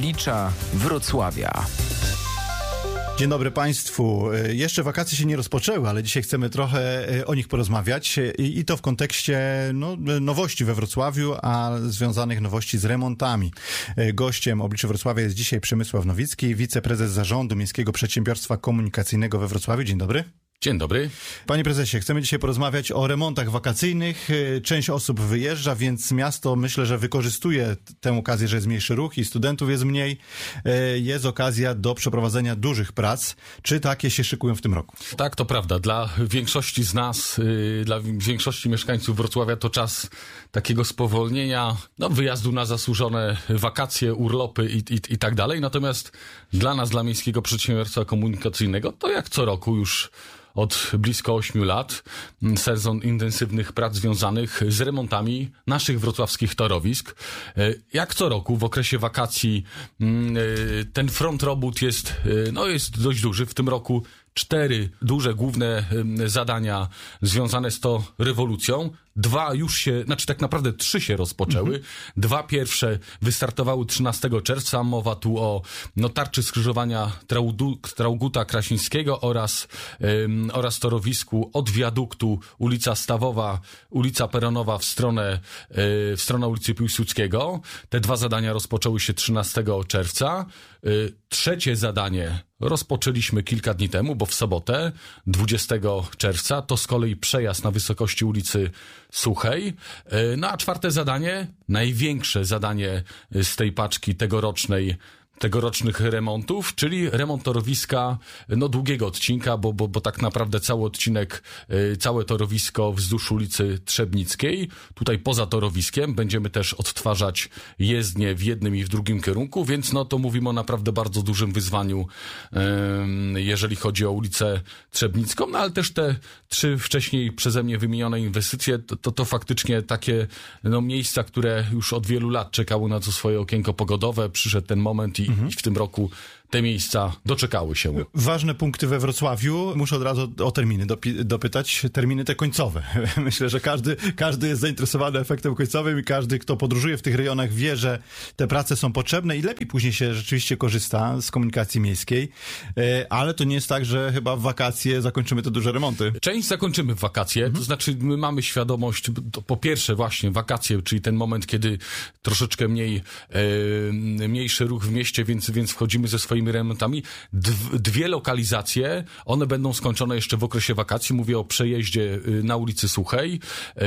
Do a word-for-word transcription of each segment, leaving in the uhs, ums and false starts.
oblicza Wrocławia. Dzień dobry Państwu. Jeszcze wakacje się nie rozpoczęły, ale dzisiaj chcemy trochę o nich porozmawiać i to w kontekście no, nowości we Wrocławiu, a związanych nowości z remontami. Gościem Oblicze Wrocławia jest dzisiaj Przemysław Nowicki, wiceprezes Zarządu Miejskiego Przedsiębiorstwa Komunikacyjnego we Wrocławiu. Dzień dobry. Dzień dobry. Panie prezesie, chcemy dzisiaj porozmawiać o remontach wakacyjnych. Część osób wyjeżdża, więc miasto myślę, że wykorzystuje tę okazję, że jest mniejszy ruch i studentów jest mniej. Jest okazja do przeprowadzenia dużych prac. Czy takie się szykują w tym roku? Tak, to prawda. Dla większości z nas, dla większości mieszkańców Wrocławia to czas takiego spowolnienia, no, wyjazdu na zasłużone wakacje, urlopy i, i, i tak dalej. Natomiast dla nas, dla Miejskiego Przedsiębiorstwa Komunikacyjnego, to jak co roku już od blisko ośmiu lat sezon intensywnych prac związanych z remontami naszych wrocławskich torowisk. Jak co roku w okresie wakacji ten front robót jest, no jest dość duży. W tym roku cztery duże, główne zadania związane z tą rewolucją. Dwa już się, znaczy tak naprawdę trzy się rozpoczęły. Mhm. Dwa pierwsze wystartowały trzynastego czerwca. Mowa tu o no, tarczy skrzyżowania Traudu, Trauguta Krasińskiego oraz, ym, oraz torowisku od wiaduktu ulica Stawowa, ulica Peronowa w stronę, yy, w stronę ulicy Piłsudskiego. Te dwa zadania rozpoczęły się trzynastego czerwca. Yy, trzecie zadanie rozpoczęliśmy kilka dni temu, bo w sobotę, dwudziestego czerwca, to z kolei przejazd na wysokości ulicy Suchej. No a czwarte zadanie, największe zadanie z tej paczki tegorocznej, tegorocznych remontów, czyli remont torowiska, no długiego odcinka, bo, bo, bo tak naprawdę cały odcinek, yy, całe torowisko wzdłuż ulicy Trzebnickiej. Tutaj poza torowiskiem będziemy też odtwarzać jezdnię w jednym i w drugim kierunku, więc no to mówimy o naprawdę bardzo dużym wyzwaniu, yy, jeżeli chodzi o ulicę Trzebnicką, no ale też te trzy wcześniej przeze mnie wymienione inwestycje, to, to, to faktycznie takie no, miejsca, które już od wielu lat czekały na to swoje okienko pogodowe. Przyszedł ten moment i I w tym roku te miejsca doczekały się. Ważne punkty we Wrocławiu. Muszę od razu o terminy dopi- dopytać. Terminy te końcowe. Myślę, że każdy, każdy jest zainteresowany efektem końcowym i każdy, kto podróżuje w tych rejonach, wie, że te prace są potrzebne i lepiej później się rzeczywiście korzysta z komunikacji miejskiej. Ale to nie jest tak, że chyba w wakacje zakończymy te duże remonty. Część zakończymy w wakacje. Mhm. To znaczy my mamy świadomość, to po pierwsze właśnie wakacje, czyli ten moment, kiedy troszeczkę mniej e, mniejszy ruch w mieście, więc, więc wchodzimy ze swoimi remontami. Dw- dwie lokalizacje, one będą skończone jeszcze w okresie wakacji. Mówię o przejeździe na ulicy Suchej.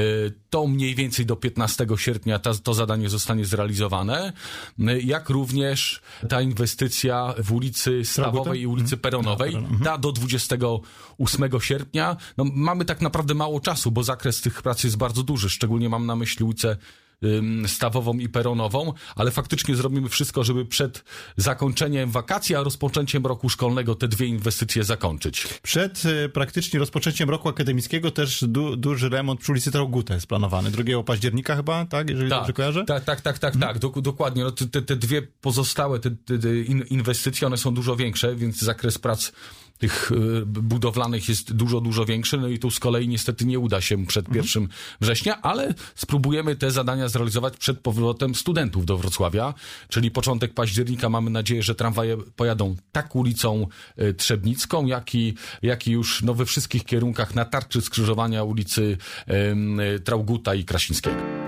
To mniej więcej do piętnastego sierpnia ta, to zadanie zostanie zrealizowane. Jak również ta inwestycja w ulicy Stawowej i ulicy Peronowej, ta do dwudziestego ósmego sierpnia. No, mamy tak naprawdę mało czasu, bo zakres tych prac jest bardzo duży. Szczególnie mam na myśli ulicę Stawową i Peronową, ale faktycznie zrobimy wszystko, żeby przed zakończeniem wakacji, a rozpoczęciem roku szkolnego te dwie inwestycje zakończyć. Przed y, praktycznie rozpoczęciem roku akademickiego też du, duży remont przy ulicy Trauguta jest planowany. drugiego października chyba, tak? Jeżeli tak, dobrze kojarzę? Tak, tak, tak, tak, hmm. tak. Dok- dokładnie. No, te, te dwie pozostałe te, te, te inwestycje, one są dużo większe, więc zakres prac tych y, budowlanych jest dużo, dużo większy, no i tu z kolei niestety nie uda się przed pierwszym września, ale spróbujemy te zadania zrealizować przed powrotem studentów do Wrocławia, czyli początek października. Mamy nadzieję, że tramwaje pojadą tak ulicą y, Trzebnicką, jak i, jak i już no, we wszystkich kierunkach na tarczy skrzyżowania ulicy y, y, Trauguta i Krasińskiego.